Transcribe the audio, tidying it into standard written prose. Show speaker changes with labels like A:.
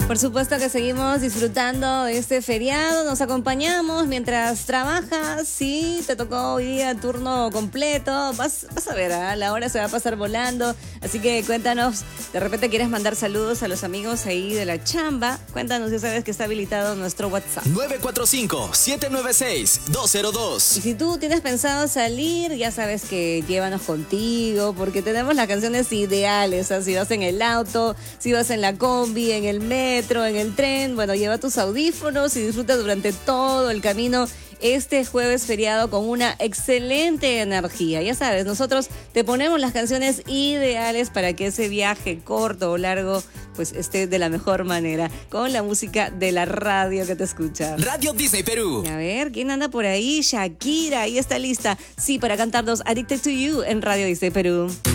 A: Por supuesto que seguimos disfrutando de este feriado, nos acompañamos mientras trabajas. Sí, te tocó hoy día turno completo, vas a ver, la hora se va a pasar volando, así que cuéntanos, de repente quieres mandar saludos a los amigos ahí de la chamba, cuéntanos, ya sabes que está habilitado nuestro WhatsApp.
B: 945-796-202.
A: Y si tú tienes pensado salir, ya sabes que llévanos contigo, porque tenemos las canciones ideales, o sea, si vas en el auto, si vas en la combi, en el metro, en el tren, bueno, lleva tus audífonos y disfruta durante todo el camino este jueves feriado con una excelente energía. Ya sabes, nosotros te ponemos las canciones ideales para que ese viaje corto o largo pues esté de la mejor manera, con la música de la radio que te escucha.
B: Radio Disney Perú.
A: A ver, ¿quién anda por ahí? Shakira, ahí está lista. Sí, para cantarnos Addicted to You en Radio Disney Perú.